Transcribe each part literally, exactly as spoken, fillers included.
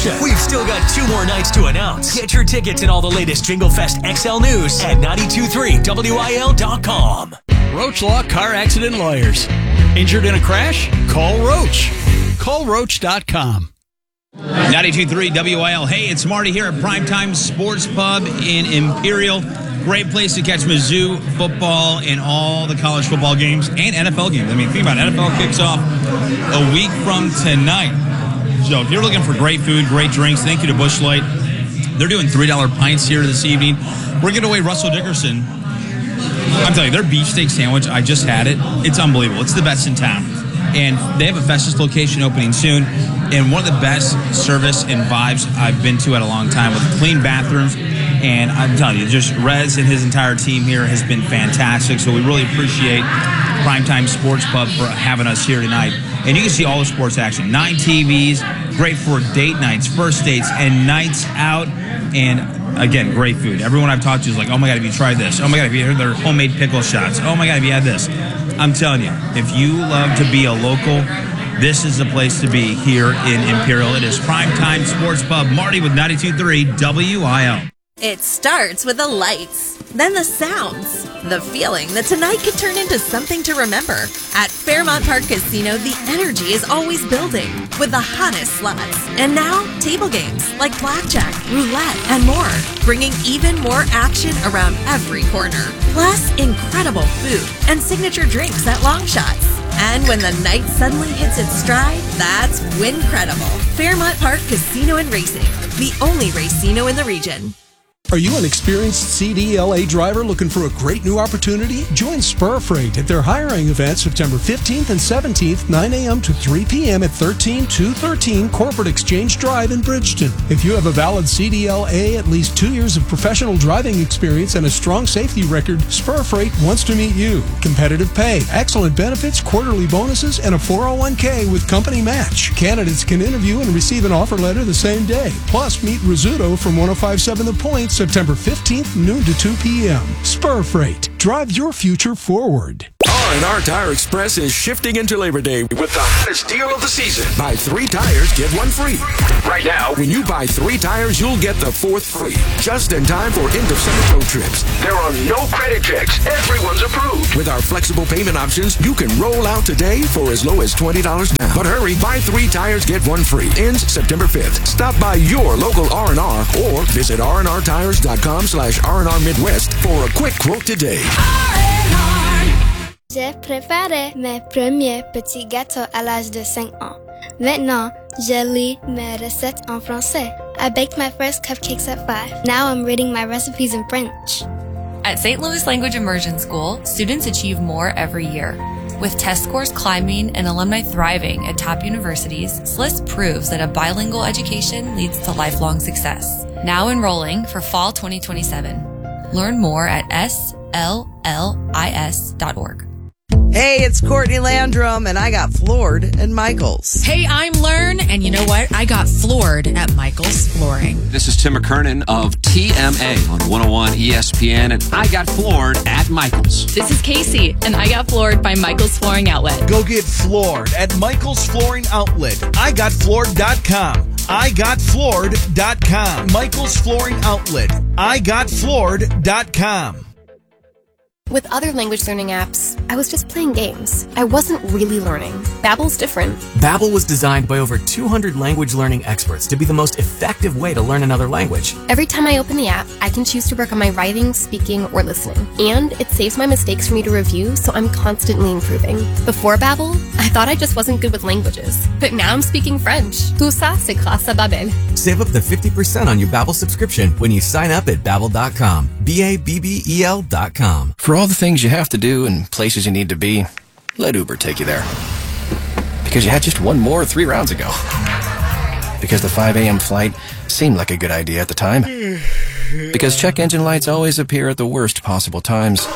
Gotcha. We've still got two more nights to announce. Get your tickets and all the latest Jingle Fest X L news at nine two three W I L dot com. Roach Law Car Accident Lawyers. Injured in a crash? Call Roach. call roach dot com. ninety-two point three W I L. Hey, it's Marty here at Primetime Sports Pub in Imperial. Great place to catch Mizzou football and all the college football games and N F L games. I mean, think about it. N F L kicks off a week from tonight. So if you're looking for great food, great drinks, thank you to Busch Light. They're doing three dollar pints here this evening. We're giving away Russell Dickerson. I'm telling you, their beefsteak sandwich, I just had it. It's unbelievable. It's the best in town. And they have a Festus location opening soon. And one of the best service and vibes I've been to at a long time with clean bathrooms. And I'm telling you, just Rez and his entire team here has been fantastic. So we really appreciate Primetime Sports Pub for having us here tonight. And you can see all the sports action. Nine T Vs, great for date nights, first dates, and nights out. And again, great food. Everyone I've talked to is like, oh my God, have you tried this? Oh my God, have you heard their homemade pickle shots? Oh my God, have you had this? I'm telling you, if you love to be a local, this is the place to be here in Imperial. It is Primetime Sports Pub. Marty with ninety-two point three W I L. It starts with the lights, then the sounds, the feeling that tonight could turn into something to remember. At Fairmont Park Casino, the energy is always building with the hottest slots. And now, table games like blackjack, roulette, and more, bringing even more action around every corner. Plus, incredible food and signature drinks at Long Shots. And when the night suddenly hits its stride, that's Wincredible. Fairmont Park Casino and Racing, the only racino in the region. Are you an experienced C D L A driver looking for a great new opportunity? Join Spur Freight at their hiring event September fifteenth and seventeenth, nine a.m. to three p.m. at thirteen two thirteen Corporate Exchange Drive in Bridgeton. If you have a valid C D L A, at least two years of professional driving experience, and a strong safety record, Spur Freight wants to meet you. Competitive pay, excellent benefits, quarterly bonuses, and a four oh one k with company match. Candidates can interview and receive an offer letter the same day. Plus, meet Rizzuto from one oh five point seven The Point September fifteenth, noon to two p.m. Spur Freight. Drive your future forward. R and R Tire Express is shifting into Labor Day with the hottest deal of the season. Buy three tires, get one free. Right now, when you buy three tires, you'll get the fourth free. Just in time for end-of-summer road trips. There are no credit checks. Everyone's approved. With our flexible payment options, you can roll out today for as low as twenty dollars down. But hurry, buy three tires, get one free. Ends September fifth. Stop by your local R and R or visit r n r tires dot com slash R N R Midwest for a quick quote today. J'ai préparé mes premiers petits gâteaux à l'âge de cinq ans. Maintenant, je lis mes recettes en français. I baked my first cupcakes at five. Now I'm reading my recipes in French. At Saint Louis Language Immersion School, students achieve more every year. With test scores climbing and alumni thriving at top universities, S L I S proves that a bilingual education leads to lifelong success. Now enrolling for fall twenty twenty-seven. Learn more at S L L I S dot org. Hey, it's Courtney Landrum, and I got floored at Michael's. Hey, I'm Learn, and you know what? I got floored at Michael's Flooring. This is Tim McKernan of T M A on one oh one E S P N, and I got floored at Michael's. This is Casey, and I got floored by Michael's Flooring Outlet. Go get floored at Michael's Flooring Outlet. I got floored dot com. I got floored dot com. Michael's Flooring Outlet. I got floored dot com. With other language learning apps, I was just playing games. I wasn't really learning. Babbel's different. Babbel was designed by over two hundred language learning experts to be the most effective way to learn another language. Every time I open the app, I can choose to work on my writing, speaking, or listening. And it saves my mistakes for me to review, so I'm constantly improving. Before Babbel, I thought I just wasn't good with languages. But now I'm speaking French. Tout ça, c'est grâce à Babbel. Save up to fifty percent on your Babbel subscription when you sign up at babbel dot com. B A B B E L dot com. For all the things you have to do and places you need to be, let Uber take you there. Because you had just one more three rounds ago. Because the five a.m. flight seemed like a good idea at the time. Because check engine lights always appear at the worst possible times.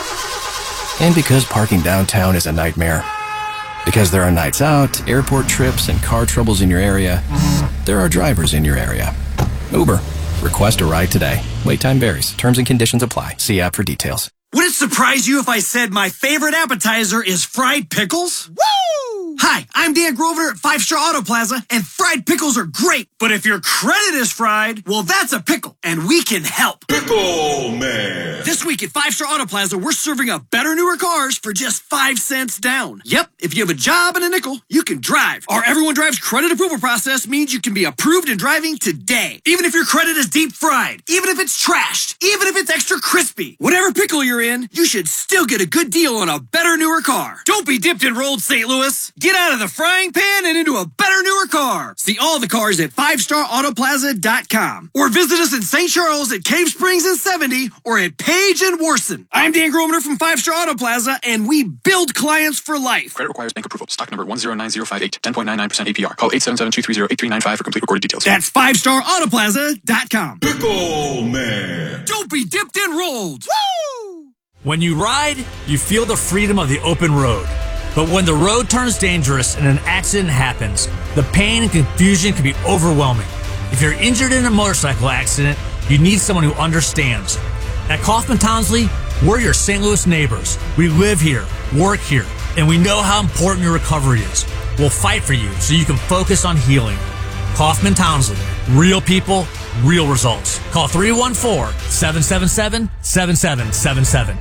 And because parking downtown is a nightmare. Because there are nights out, airport trips, and car troubles in your area, there are drivers in your area. Uber. Request a ride today. Wait time varies. Terms and conditions apply. See app for details. Would it surprise you if I said my favorite appetizer is fried pickles? Woo! Hi, I'm Dan Grover at Five Star Auto Plaza, and fried pickles are great. But if your credit is fried, well, that's a pickle, and we can help. Pickle Man. This week at Five Star Auto Plaza, we're serving up better, newer cars for just five cents down. Yep, if you have a job and a nickel, you can drive. Our Everyone Drives credit approval process means you can be approved and driving today. Even if your credit is deep fried, even if it's trashed, even if it's extra crispy, whatever pickle you're in, you should still get a good deal on a better, newer car. Don't be dipped and rolled, Saint Louis. Get out of the frying pan and into a better, newer car. See all the cars at five star auto plaza dot com or visit us in Saint Charles at Cave Springs and seventy or at Page and Warson. I'm Dan Gromner from Five Star Auto Plaza, and we build clients for life. Credit requires bank approval. Stock number one zero nine zero five eight. ten point nine nine percent A P R. Call eight seven seven, two three zero, eight three nine five for complete recorded details. That's five star auto plaza dot com. Pickle Man. Don't be dipped and rolled. Woo! When you ride, you feel the freedom of the open road. But when the road turns dangerous and an accident happens, the pain and confusion can be overwhelming. If you're injured in a motorcycle accident, you need someone who understands. At Kaufman Townsley, we're your Saint Louis neighbors. We live here, work here, and we know how important your recovery is. We'll fight for you so you can focus on healing. Kaufman Townsley, real people, real results. Call three one four, seven seven seven, seven seven seven seven.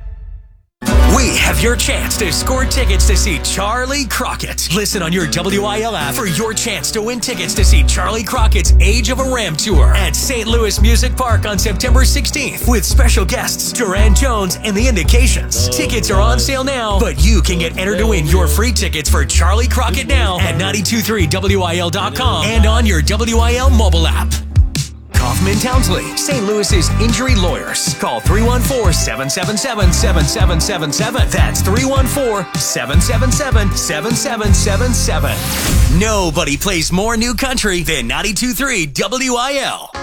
We have your chance to score tickets to see Charlie Crockett. Listen on your W I L app for your chance to win tickets to see Charlie Crockett's Age of a Ram tour at Saint Louis Music Park on September sixteenth with special guests Duran Jones and The Indications. Tickets are on sale now, but you can get entered to win your free tickets for Charlie Crockett now at nine two three W I L dot com and on your W I L mobile app. Kaufman Townsley, Saint Louis's injury lawyers. Call three one four, seven seven seven, seven seven seven seven. That's three one four, seven seven seven, seven seven seven seven. Nobody plays more new country than ninety-two point three W I L.